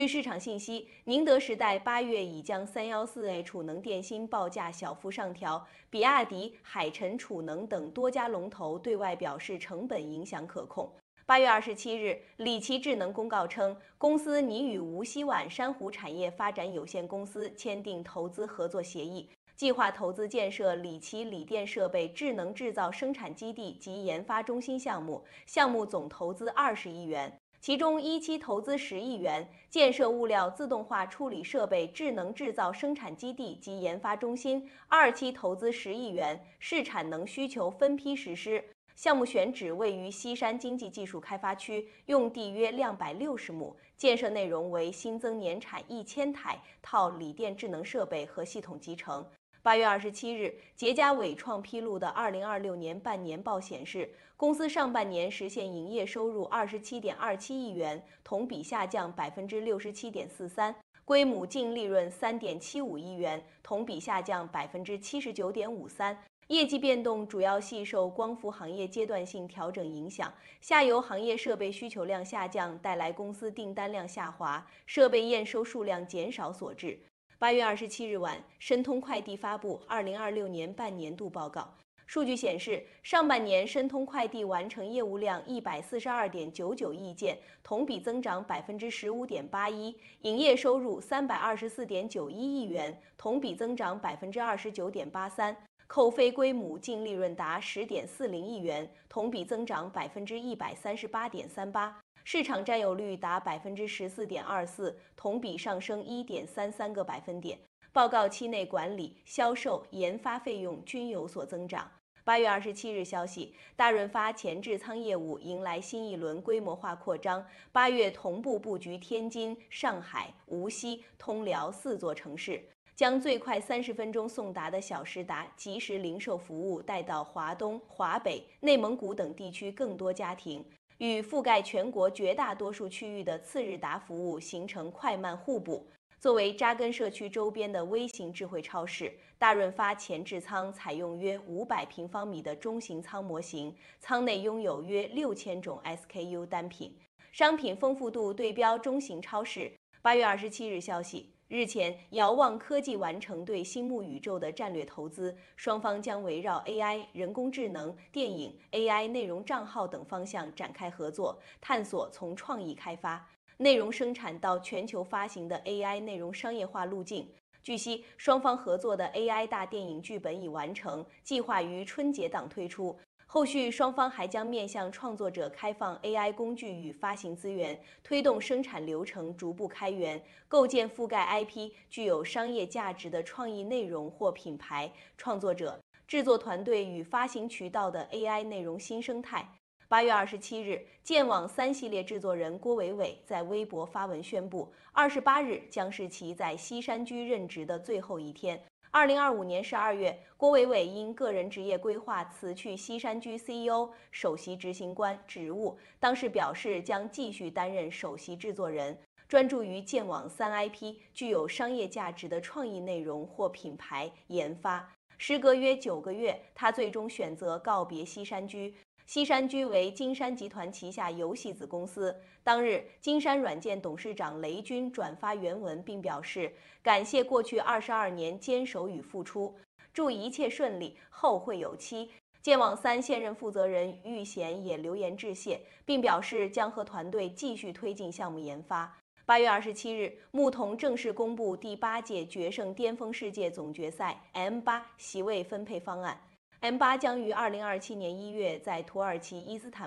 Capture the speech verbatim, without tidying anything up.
据市场信息，宁德时代八月已将三一四 A 储能电芯报价小幅上调，比亚迪、海辰储能等多家龙头对外表示成本影响可控。八月二十七日，理奇智能公告称，公司拟与无锡皖珊瑚产业发展有限公司签订投资合作协议，计划投资建设理奇锂电设备智能制造生产基地及研发中心项目，项目总投资二十亿元。其中一期投资十亿元，建设物料自动化处理设备智能制造生产基地及研发中心；二期投资十亿元，视产能需求分批实施。项目选址位于西山经济技术开发区，用地约两百六十亩，建设内容为新增年产一千台套锂电智能设备和系统集成。八月二十七日，捷佳伟创披露的二零二六年半年报显示，公司上半年实现营业收入二十七点二七亿元，同比下降百分之六十七点四三，归母净利润三点七五亿元，同比下降百分之七十九点五三。业绩变动主要系受光伏行业阶段性调整影响，下游行业设备需求量下降带来公司订单量下滑，设备验收数量减少所致。八月二十七日晚，申通快递发布二零二六年半年度报告。数据显示，上半年申通快递完成业务量一百四十二点九九亿件，同比增长百分之十五点八一；营业收入三百二十四点九一亿元，同比增长百分之二十九点八三；扣非归母净利润达十点四零亿元，同比增长百分之一百三十八点三八。市场占有率达百分之十四点二四，同比上升一点三三个百分点。报告期内管理、销售、研发费用均有所增长。八月二十七日消息，大润发前置仓业务迎来新一轮规模化扩张，八月同步布局天津、上海、无锡、通辽四座城市，将最快三十分钟送达的小时达即时零售服务带到华东、华北、内蒙古等地区更多家庭。与覆盖全国绝大多数区域的次日达服务形成快慢互补。作为扎根社区周边的微型智慧超市，大润发前置仓采用约五百平方米的中型仓模型，仓内拥有约六千种 S K U 单品，商品丰富度对标中型超市。八月二十七日消息。日前，遥望科技完成对星目宇宙的战略投资，双方将围绕 A I、人工智能、电影、A I 内容账号等方向展开合作，探索从创意开发、内容生产到全球发行的 A I 内容商业化路径。据悉，双方合作的 A I 大电影剧本已完成，计划于春节档推出。后续双方还将面向创作者开放 A I 工具与发行资源，推动生产流程逐步开源，构建覆盖 I P 具有商业价值的创意内容或品牌、创作者、制作团队与发行渠道的 A I 内容新生态。八月二十七日，剑网三系列制作人郭伟伟在微博发文宣布，二十八日将是其在西山居任职的最后一天。二零二五年十二月，郭伟伟因个人职业规划辞去西山居 C E O、首席执行官职务，当时表示将继续担任首席制作人，专注于剑网三 I P 具有商业价值的创意内容或品牌研发。时隔约九个月，他最终选择告别西山居。西山居为金山集团旗下游戏子公司。当日，金山软件董事长雷军转发原文，并表示感谢过去二十二年坚守与付出，祝一切顺利，后会有期。剑网三现任负责人玉贤也留言致谢，并表示将和团队继续推进项目研发。八月二十七日，牧童正式公布第八届决胜巅峰世界总决赛 M 八席位分配方案。M 八将于二零二七年一月在土耳其伊斯坦